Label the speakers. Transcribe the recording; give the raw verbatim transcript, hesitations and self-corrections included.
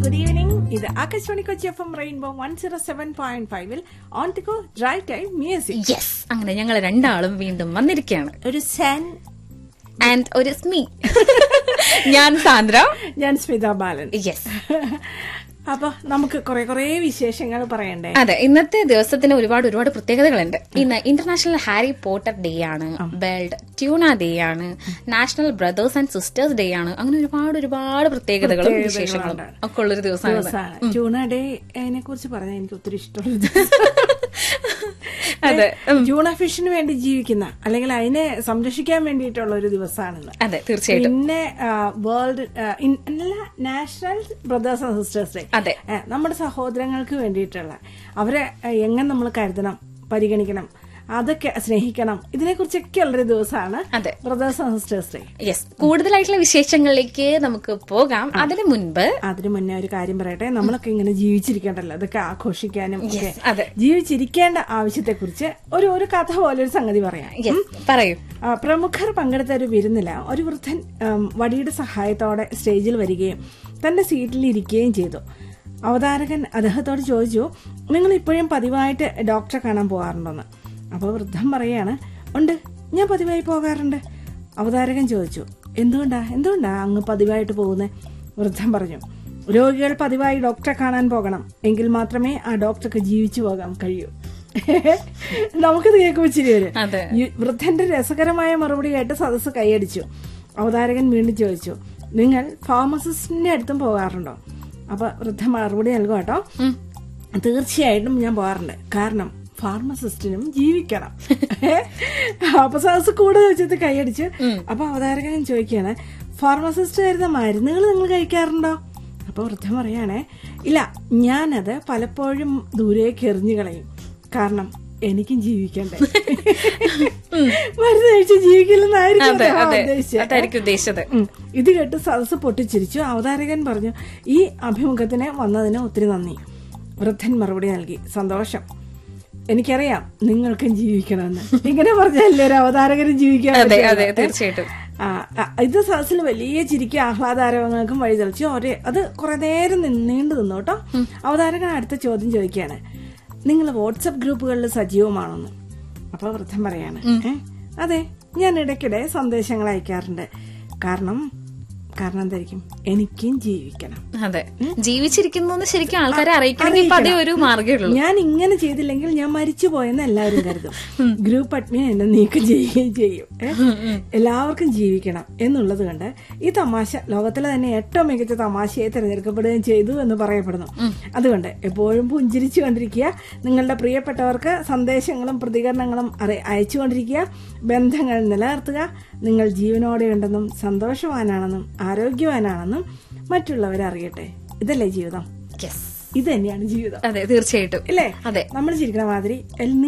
Speaker 1: Good evening. ഇത് Akashvani Kochi F M rainbow one zero seven point ഫൈവിൽ on to go drive time music.
Speaker 2: Yes, അങ്ങനെ ഞങ്ങൾ രണ്ടാളും വീണ്ടും വന്നിരിക്കുകയാണ്.
Speaker 1: ഒരു സാൻ
Speaker 2: ആൻഡ് ഒരു സ്മീ. ഞാൻ സാന്ദ്ര,
Speaker 1: ഞാൻ സ്മിത ബാലൻ.
Speaker 2: യെസ്.
Speaker 1: അപ്പൊ നമുക്ക് കുറെ കുറെ വിശേഷങ്ങൾ പറയണ്ടേ?
Speaker 2: അതെ, ഇന്നത്തെ ദിവസത്തിന് ഒരുപാട് ഒരുപാട് പ്രത്യേകതകളുണ്ട്. ഇന്ന് ഇന്റർനാഷണൽ ഹാരി പോട്ടർ ഡേ ആണ്, വേൾഡ് ട്യൂണ ഡേ ആണ്, national brothers and sisters day ആണ്. അങ്ങനെ ഒരുപാട് ഒരുപാട് പ്രത്യേകതകളും വിശേഷങ്ങളും ഒക്കെ ഉള്ളൊരു ദിവസമാണ്.
Speaker 1: ട്യൂണ ഡേനെ കുറിച്ച് പറഞ്ഞാൽ എനിക്ക് ഒത്തിരി ഇഷ്ടമുള്ള.
Speaker 2: അതെ,
Speaker 1: ട്യൂണ ഫിഷിന് വേണ്ടി ജീവിക്കുന്ന അല്ലെങ്കിൽ അതിനെ സംരക്ഷിക്കാൻ വേണ്ടിയിട്ടുള്ള ഒരു ദിവസമാണെന്ന്.
Speaker 2: അതെ, തീർച്ചയായിട്ടും.
Speaker 1: പിന്നെ world national brothers and sisters day.
Speaker 2: അതെ,
Speaker 1: നമ്മുടെ സഹോദരങ്ങൾക്ക് വേണ്ടിയിട്ടുള്ള അവരെ എങ്ങനെ നമ്മൾ കരുതണം, പരിഗണിക്കണം, അതൊക്കെ സ്നേഹിക്കണം, ഇതിനെ കുറിച്ചൊക്കെ ഉള്ളൊരു ദിവസമാണ് brothers and sisters day.
Speaker 2: Yes, കൂടുതലായിട്ടുള്ള വിശേഷങ്ങളിലേക്ക് നമുക്ക് പോകാം. അതിന് മുൻപ്
Speaker 1: അതിന് മുന്നേ ഒരു കാര്യം പറയട്ടെ. നമ്മളൊക്കെ ഇങ്ങനെ ജീവിച്ചിരിക്കേണ്ടല്ലോ, അതൊക്കെ ആഘോഷിക്കാനും ഒക്കെ ജീവിച്ചിരിക്കേണ്ട ആവശ്യത്തെ കുറിച്ച് ഒരു ഒരു കഥ പോലെ ഒരു സംഗതി പറയാം.
Speaker 2: പറയൂ.
Speaker 1: പ്രമുഖർ പങ്കെടുത്ത ഒരു വിരുന്നില് ഒരു വൃദ്ധൻ വടിയുടെ സഹായത്തോടെ സ്റ്റേജിൽ വരികയും തന്റെ സീറ്റിൽ ഇരിക്കുകയും ചെയ്തു. അവതാരകൻ അദ്ദേഹത്തോട് ചോദിച്ചു, നിങ്ങൾ ഇപ്പോഴും പതിവായിട്ട് ഡോക്ടറെ കാണാൻ പോകാറുണ്ടോന്ന്. അപ്പോൾ വൃദ്ധൻ പറയാണ്, ഉണ്ട്, ഞാൻ പതിവായി പോകാറുണ്ട്. അവതാരകൻ ചോദിച്ചു, എന്തുകൊണ്ടാ എന്തുകൊണ്ടാ അങ്ങ് പതിവായിട്ട് പോകുന്നത്? വൃദ്ധൻ പറഞ്ഞു, രോഗികൾ പതിവായി ഡോക്ടറെ കാണാൻ പോകണം, എങ്കിൽ മാത്രമേ ആ ഡോക്ടർക്ക് ജീവിച്ചു പോകാൻ കഴിയൂ. നമുക്കിത് കേൾക്കുമ്പോൾ ചിരി വരും. വൃദ്ധന്റെ രസകരമായ മറുപടി കേട്ട് സദസ്സ് കൈയടിച്ചു. അവതാരകൻ വീണ്ടും ചോദിച്ചു, നിങ്ങൾ ഫാർമസിസ്റ്റിന്റെ അടുത്തും പോകാറുണ്ടോ? അപ്പൊ വൃദ്ധ മറുപടി നൽകും, കേട്ടോ, തീർച്ചയായിട്ടും ഞാൻ പോകാറുണ്ട്, കാരണം ഫാർമസിസ്റ്റിനും ജീവിക്കണം. അപ്പൊ സദസ് കൂടുതൽ വെച്ചത് കൈയടിച്ചു. അപ്പൊ അവതാരകൻ ചോദിക്കുകയാണ്, ഫാർമസിസ്റ്റ് തരുന്ന മരുന്നുകൾ നിങ്ങൾ കഴിക്കാറുണ്ടോ? അപ്പൊ വൃദ്ധം പറയാണ്, ഇല്ല, ഞാനത് പലപ്പോഴും ദൂരേക്ക് എറിഞ്ഞു കളയും, കാരണം എനിക്കും ജീവിക്കണ്ടേ. മരുന്ന് കഴിച്ച് ജീവിക്കില്ലെന്നായിരിക്കും ഉദ്ദേശിച്ചത്. ഇത് കേട്ട് സദസ് പൊട്ടിച്ചിരിച്ചു. അവതാരകൻ പറഞ്ഞു, ഈ അഭിമുഖത്തിന് വന്നതിന് ഒത്തിരി നന്ദി. വൃദ്ധൻ മറുപടി നൽകി, സന്തോഷം, എനിക്കറിയാം നിങ്ങൾക്കും ജീവിക്കണമെന്ന്. ഇങ്ങനെ പറഞ്ഞല്ലേ ഒരു അവതാരകനും ജീവിക്കാൻ.
Speaker 2: തീർച്ചയായിട്ടും.
Speaker 1: ഇത് സദസ്സിൽ വലിയ ചിരിക്കും ആഹ്ലാദാരവങ്ങൾക്കും വഴി തെളിച്ചു. ഒരേ അത് കുറെ നേരം നീണ്ടു നിന്നു കേട്ടോ. അവതാരകൻ അടുത്ത ചോദ്യം ചോദിക്കുകയാണ്, നിങ്ങൾ വാട്സപ്പ് ഗ്രൂപ്പുകളിൽ സജീവമാണെന്ന്. അപ്പൊ വൃദ്ധം പറയാണ്, അതെ, ഞാൻ ഇടയ്ക്കിടെ സന്ദേശങ്ങൾ അയക്കാറുണ്ട്, കാരണം കാരണം എന്തായിരിക്കും, എനിക്കും ജീവിക്കണം.
Speaker 2: അതെ, ജീവിച്ചിരിക്കുന്നു ശരിക്കും ആൾക്കാരെ അറിയിക്കണമെങ്കിൽ അതേ ഒരു മാർഗ്ഗമേ ഉള്ളൂ.
Speaker 1: ഞാൻ ഇങ്ങനെ ചെയ്തില്ലെങ്കിൽ ഞാൻ മരിച്ചു പോയെന്ന് എല്ലാവരും കരുതും. ഗ്രൂപ്പ് അഡ്മിൻ എന്നെ നീക്കം ചെയ്യുകയും ചെയ്യും. എല്ലാവർക്കും ജീവിക്കണം എന്നുള്ളത് കൊണ്ട് ഈ തമാശ ലോകത്തിലെ തന്നെ ഏറ്റവും മികച്ച തമാശയായി തിരഞ്ഞെടുക്കപ്പെടുകയും ചെയ്തു എന്ന് പറയപ്പെടുന്നു. അതുകൊണ്ട് എപ്പോഴും പുഞ്ചിരിച്ചു കൊണ്ടിരിക്കുക, നിങ്ങളുടെ പ്രിയപ്പെട്ടവർക്ക് സന്ദേശങ്ങളും പ്രതികരണങ്ങളും അയച്ചുകൊണ്ടിരിക്കുക, ബന്ധങ്ങൾ നിലനിർത്തുക, നിങ്ങൾ ജീവനോടെ ഉണ്ടെന്നും സന്തോഷവാനാണെന്നും ആരോഗ്യവാനാണെന്നും മറ്റുള്ളവരെ അറിയട്ടെ. ഇതല്ലേ ജീവിതം? ഇത് തന്നെയാണ് ജീവിതം.
Speaker 2: അതെ, തീർച്ചയായിട്ടും.
Speaker 1: അല്ലേ? അതെ, നമ്മൾ ചിരിക്കണ മാതിരി